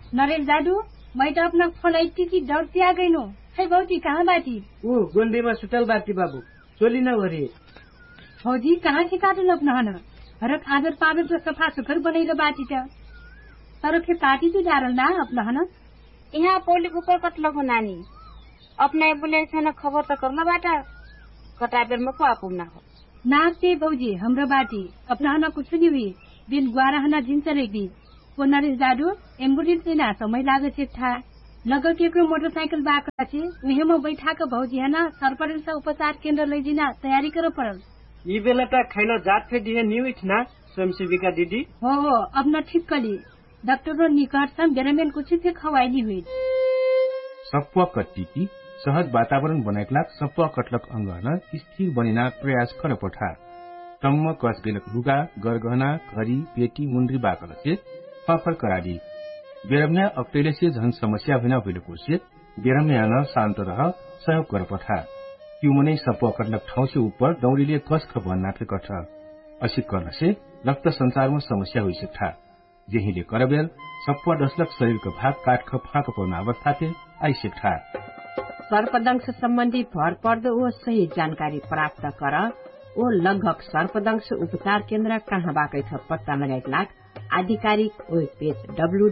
नरेश दादू मैं तो अपना फोन ऐसी की डरती आ गई नो। है भौजी कहाँ बाटी? वो गोंडे में सुतल बाटी बाबू चोली न वरी। भौजी कहाँ से काटू अपना हन हरक आदर पादर तो सफा सुखर बनैलो बाटी त तर के पाटी तो डारल ना अपना हन यहाँ पोली ऊपर कटलो को नानी अपना एम्बुलेंस न खबर तो करना बाटा कटा बेर में को आपुम ना हो नाते भौजी हाम्रो बाटी अपना हन कुछ नहीं हुई दिन ग्वारा हना दिन चलेगी वो नरेश दादू एम्बुलेंस ना समय लागे छे था लगल के मोटरसाइकिल बाका छे उहे में बैठा के भौजी है ना सरपंच उपचार केंद्र लैजिना तैयारी करो पड़ल। ई बेला त खैलो जात फे दिए न्यू इठना स्वयंसेविका दीदी हो अपना ठीक कली डॉक्टर रो निकट सम बेरमेन कुछ से खवाइली हुई सप्वा कट्टीकी सहज वातावरण बनाइकलाक सप्वा कटलक अंगहन स्थिर बनिना प्रयास कर पठा टम्म कस गेलक लुगा गरगहना घड़ी पेटी मुंड्री बाकल से फाफर कराडी बेरम्या अक्टेले से झन समस्या बिना भइलको से बेरम्या न शान्त रह सहयोग कर पठा क्यों मनै सप्वा कटलक ठाउँ से ऊपर दौड़ीले कसख भन्ना फे कठ असी गर्न से रक्त संचार में समस्या हुई सकता जेहिले करबेल सप्वा डसलक शरीर का भाग काट फाक पर्न अवस्था थे आई सकता। सर्पदंश सम्बन्धी भर पर्दो वो सही जानकारी प्राप्त कर वो लगभग सर्पदंश उपचार केन्द्र कहाँ बाकै छ पत्ता लगाइलाक आधिकारिक वेब पेज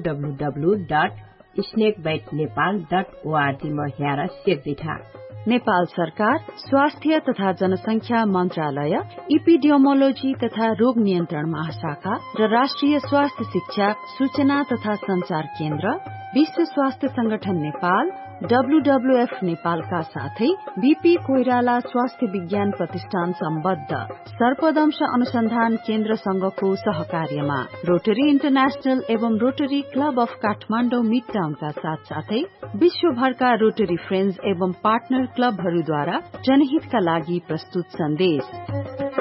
www.snakebitenepal.org में हेर सेक दिठा। नेपाल सरकार स्वास्थ्य तथा जनसंख्या मन्त्रालय इपिडियोमोलोजी तथा रोग नियन्त्रण महाशाखा र राष्ट्रिय स्वास्थ्य शिक्षा सूचना तथा संचार केन्द्र विश्व स्वास्थ्य संगठन नेपाल WWF नेपालका साथै बीपी कोइराला स्वास्थ्य विज्ञान प्रतिष्ठान सम्बद्ध सर्पदंश अनुसन्धान केन्द्र संघको सहकार्यमा रोटरी इन्टरनेशनल एवं रोटरी क्लब अफ काठमाडौँ मिडटाउनका साथसाथै विश्वभरका रोटरी फ्रेन्ड्स एवं पार्टनर क्लबहरूद्वारा जनहितका लागि प्रस्तुत सन्देश।